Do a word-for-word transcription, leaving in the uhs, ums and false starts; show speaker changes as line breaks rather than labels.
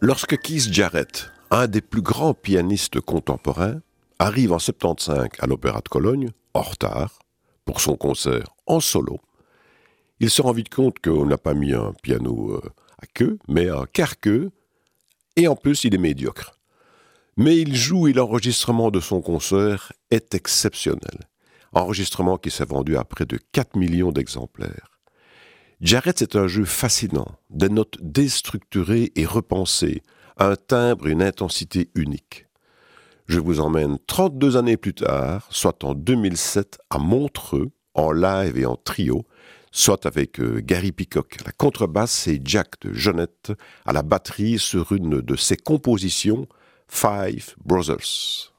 Lorsque Keith Jarrett, un des plus grands pianistes contemporains, arrive en soixante-quinze à l'Opéra de Cologne, en retard, pour son concert en solo, il se rend vite compte qu'on n'a pas mis un piano à queue, mais un quart-queue, et en plus il est médiocre. Mais il joue et l'enregistrement de son concert est exceptionnel. Enregistrement qui s'est vendu à près de quatre millions d'exemplaires. Jarrett, c'est un jeu fascinant, des notes déstructurées et repensées, un timbre et une intensité unique. Je vous emmène trente-deux années plus tard, soit en deux mille sept, à Montreux, en live et en trio, soit avec euh, Gary Peacock à la contrebasse et Jack de Jonette à la batterie sur une de ses compositions, Five Brothers.